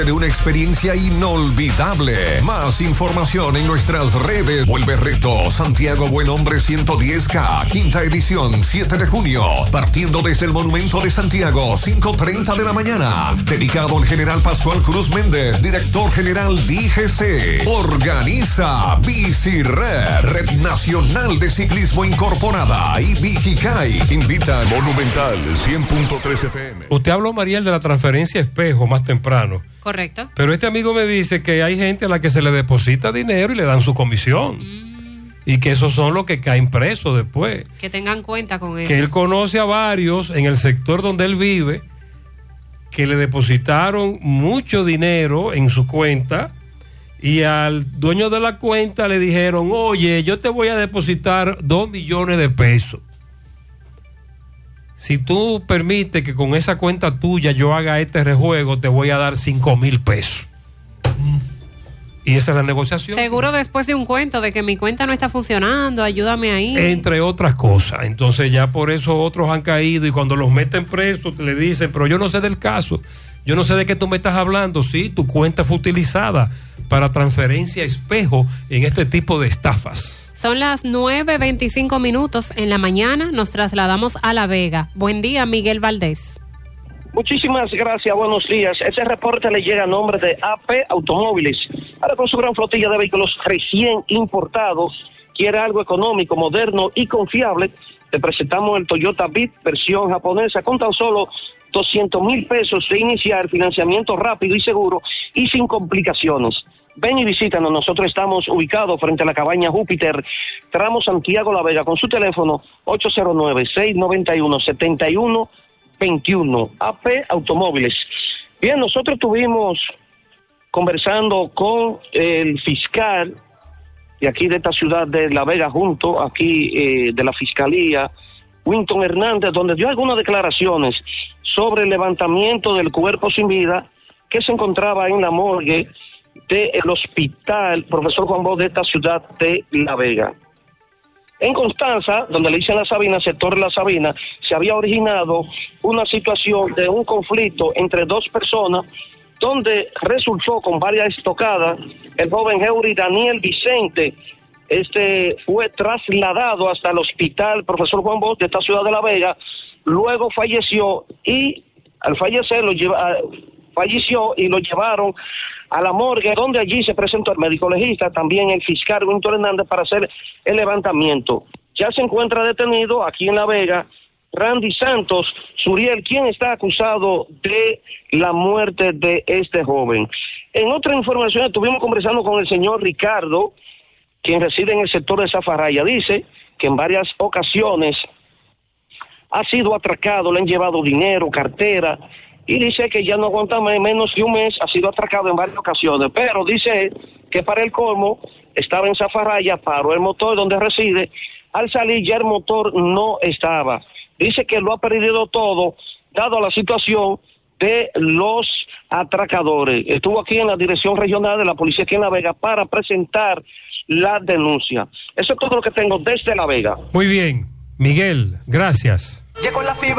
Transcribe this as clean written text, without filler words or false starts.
De una experiencia inolvidable. Más información en nuestras redes. Vuelve Reto Santiago Buen Hombre 110K, quinta edición, 7 de junio, partiendo desde el Monumento de Santiago, 5:30 de la mañana. Dedicado al general Pascual Cruz Méndez, director general DGC. Organiza Bicired, Red Nacional de Ciclismo Incorporada y Vigicay. Invita Monumental 100.3 FM. Usted habló, Mariel, de la transferencia espejo más temprano. Correcto. Pero este amigo me dice que hay gente a la que se le deposita dinero y le dan su comisión. Y que esos son los que caen presos después. Que tengan cuenta con eso. Que él conoce a varios en el sector donde él vive que le depositaron mucho dinero en su cuenta y al dueño de la cuenta le dijeron: oye, yo te voy a depositar 2 millones de pesos. Si tú permites que con esa cuenta tuya yo haga este rejuego, te voy a dar 5,000 pesos. Y esa es la negociación. Seguro después de un cuento de que mi cuenta no está funcionando, ayúdame ahí. Entre otras cosas. Entonces ya por eso otros han caído y cuando los meten presos le dicen: pero yo no sé del caso, yo no sé de qué tú me estás hablando. Sí, tu cuenta fue utilizada para transferencia espejo en este tipo de estafas. Son las 9:25 en la mañana, nos trasladamos a La Vega. Buen día, Miguel Valdés. Muchísimas gracias, buenos días. Ese reporte le llega a nombre de AP Automóviles. Ahora con su gran flotilla de vehículos recién importados, quiere algo económico, moderno y confiable. Te presentamos el Toyota Beat versión japonesa con tan solo 200,000 pesos de iniciar, financiamiento rápido y seguro y sin complicaciones. Ven y visítanos, nosotros estamos ubicados frente a la cabaña Júpiter, tramo Santiago La Vega, con su teléfono 809-691-7121, AP Automóviles. Bien, nosotros estuvimos conversando con el fiscal de aquí de esta ciudad de La Vega, junto aquí de la Fiscalía, Winton Hernández, donde dio algunas declaraciones sobre el levantamiento del cuerpo sin vida que se encontraba en la morgue del hospital Profesor Juan Bosch de esta ciudad de La Vega. En Constanza, donde le dicen La Sabina, sector de La Sabina, se había originado una situación de un conflicto entre dos personas, donde resultó con varias estocadas el joven Eury Daniel Vicente. Fue trasladado hasta el hospital Profesor Juan Bosch de esta ciudad de La Vega, luego falleció y al fallecer falleció y lo llevaron a la morgue, donde allí se presentó el médico legista, también el fiscal Winton Hernández, para hacer el levantamiento. Ya se encuentra detenido aquí en La Vega Randy Santos Suriel, quien está acusado de la muerte de este joven. En otra información, estuvimos conversando con el señor Ricardo, quien reside en el sector de Zafarraya. Dice que en varias ocasiones ha sido atracado, le han llevado dinero, cartera, y dice que ya no aguanta menos de un mes, ha sido atracado en varias ocasiones, pero dice que para el colmo estaba en Zafarraya, paró el motor donde reside, al salir ya el motor no estaba. Dice que lo ha perdido todo, dado la situación de los atracadores. Estuvo aquí en la Dirección Regional de la Policía aquí en La Vega para presentar la denuncia. Eso es todo lo que tengo desde La Vega. Muy bien, Miguel, gracias. Llegó la fibra.